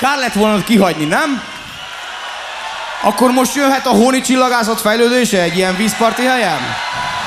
Kár lett volna kihagyni, nem? Akkor most jöhet a hóni csillagászat fejlődése egy ilyen vízparti helyen?